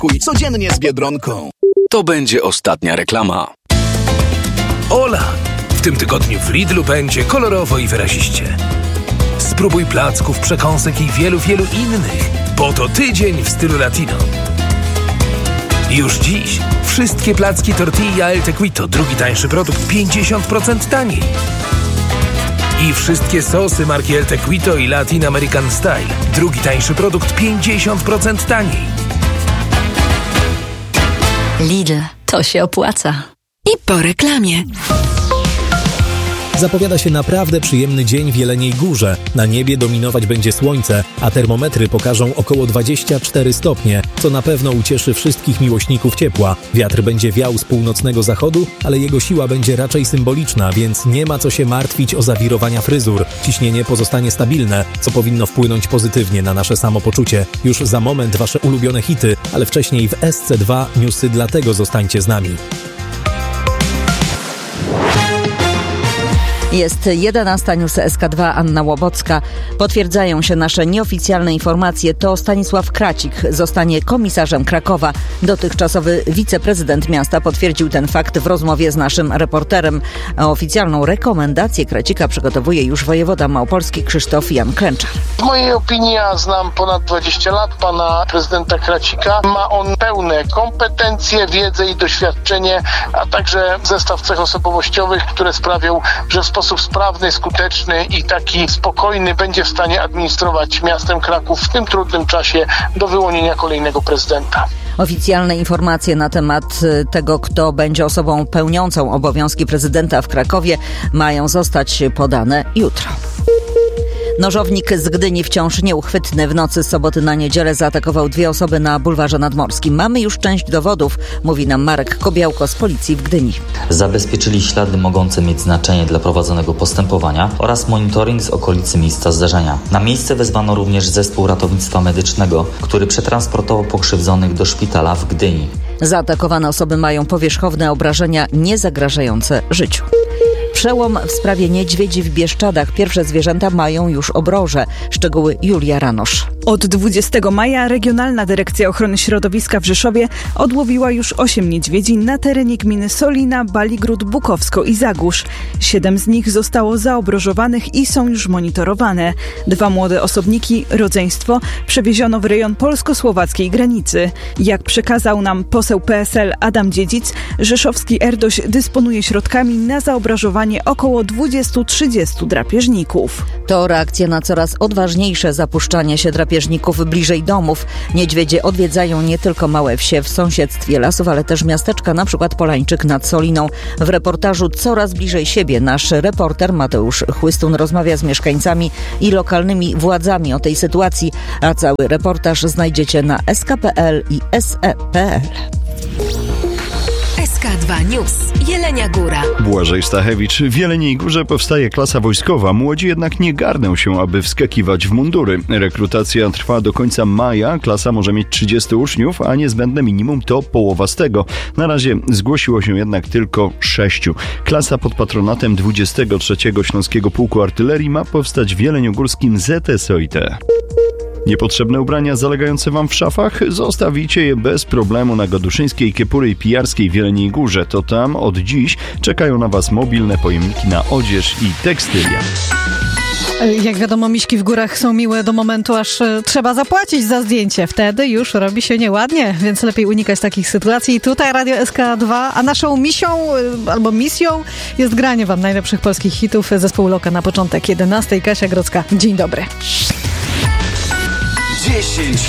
Kuj codziennie z Biedronką. To będzie ostatnia reklama. Ola! W tym tygodniu w Lidlu będzie kolorowo i wyraziście. Spróbuj placków, przekąsek i wielu innych, bo to tydzień w stylu latino. Już dziś wszystkie placki tortilla El Tequito, drugi tańszy produkt, 50% taniej. I wszystkie sosy marki El Tequito i Latin American Style, drugi tańszy produkt, 50% taniej. Lidl, to się opłaca. I po reklamie. Zapowiada się naprawdę przyjemny dzień w Jeleniej Górze. Na niebie dominować będzie słońce, a termometry pokażą około 24 stopnie, co na pewno ucieszy wszystkich miłośników ciepła. Wiatr będzie wiał z północnego zachodu, ale jego siła będzie raczej symboliczna, więc nie ma co się martwić o zawirowania fryzur. Ciśnienie pozostanie stabilne, co powinno wpłynąć pozytywnie na nasze samopoczucie. Już za moment wasze ulubione hity, ale wcześniej w SC2 newsy, dlatego zostańcie z nami. Jest 11 News SK2, Anna Łobocka. Potwierdzają się nasze nieoficjalne informacje. To Stanisław Kracik zostanie komisarzem Krakowa. Dotychczasowy wiceprezydent miasta potwierdził ten fakt w rozmowie z naszym reporterem. Oficjalną rekomendację Kracika przygotowuje już wojewoda małopolski Krzysztof Jan Klęczar. W mojej opinii, ja znam ponad 20 lat pana prezydenta Kracika. Ma on pełne kompetencje, wiedzę i doświadczenie, a także zestaw cech osobowościowych, które sprawią, że w sposób sprawny, skuteczny i taki spokojny będzie w stanie administrować miastem Kraków w tym trudnym czasie do wyłonienia kolejnego prezydenta. Oficjalne informacje na temat tego, kto będzie osobą pełniącą obowiązki prezydenta w Krakowie, mają zostać podane jutro. Nożownik z Gdyni wciąż nieuchwytny. W nocy z soboty na niedzielę zaatakował 2 osoby na bulwarze nadmorskim. Mamy już część dowodów, mówi nam Marek Kobiałko z policji w Gdyni. Zabezpieczyli ślady mogące mieć znaczenie dla prowadzonego postępowania oraz monitoring z okolicy miejsca zdarzenia. Na miejsce wezwano również zespół ratownictwa medycznego, który przetransportował pokrzywdzonych do szpitala w Gdyni. Zaatakowane osoby mają powierzchowne obrażenia niezagrażające życiu. Przełom w sprawie niedźwiedzi w Bieszczadach. Pierwsze zwierzęta mają już obroże. Szczegóły Julia Ranosz. Od 20 maja Regionalna Dyrekcja Ochrony Środowiska w Rzeszowie odłowiła już 8 niedźwiedzi na terenie gminy Solina, Baligród, Bukowsko i Zagórz. 7 z nich zostało zaobrożowanych i są już monitorowane. 2 młode osobniki, rodzeństwo, przewieziono w rejon polsko-słowackiej granicy. Jak przekazał nam poseł PSL Adam Dziedzic, rzeszowski RDOŚ dysponuje środkami na zaobrażowanie około 20-30 drapieżników. To reakcja na coraz odważniejsze zapuszczanie się drapieżników bliżej domów. Niedźwiedzie odwiedzają nie tylko małe wsie w sąsiedztwie lasów, ale też miasteczka, na przykład Polańczyk nad Soliną. W reportażu Coraz bliżej siebie nasz reporter Mateusz Chłystun rozmawia z mieszkańcami i lokalnymi władzami o tej sytuacji, a cały reportaż znajdziecie na sk.pl i se.pl. SK2 News. Jelenia Góra. Błażej Stachewicz. W Jeleniej Górze powstaje klasa wojskowa. Młodzi jednak nie garną się, aby wskakiwać w mundury. Rekrutacja trwa do końca maja. Klasa może mieć 30 uczniów, a niezbędne minimum to połowa z tego. Na razie zgłosiło się jednak tylko 6. Klasa pod patronatem 23. Śląskiego Pułku Artylerii ma powstać w jeleniogórskim ZSOIT. Niepotrzebne ubrania zalegające wam w szafach? Zostawicie je bez problemu na Goduszyńskiej, Kiepury i Pijarskiej w Jeleniej Górze. To tam od dziś czekają na was mobilne pojemniki na odzież i tekstylia. Jak wiadomo, miśki w górach są miłe do momentu, aż trzeba zapłacić za zdjęcie. Wtedy już robi się nieładnie, więc lepiej unikać takich sytuacji. Tutaj Radio SK2, a naszą misią albo misją jest granie wam najlepszych polskich hitów. Zespół Loka na początek 11. Kasia Grodzka. Dzień dobry. 10